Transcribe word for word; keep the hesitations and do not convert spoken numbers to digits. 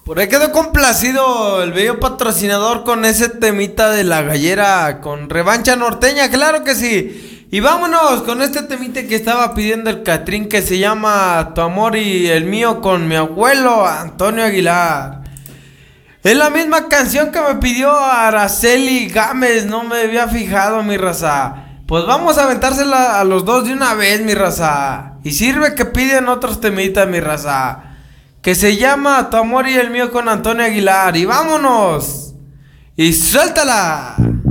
Por ahí quedó complacido el bello patrocinador con ese temita de la gallera con revancha norteña, claro que sí. Y vámonos con este temita que estaba pidiendo el Catrín que se llama Tu amor y el mío con mi abuelo Antonio Aguilar. Es la misma canción que me pidió Araceli Gámez, no me había fijado, mi raza. Pues vamos a aventársela a los dos de una vez, mi raza. Y sirve que piden otros temitas, mi raza. Que se llama Tu amor y el mío con Antonio Aguilar. Y vámonos. Y suéltala.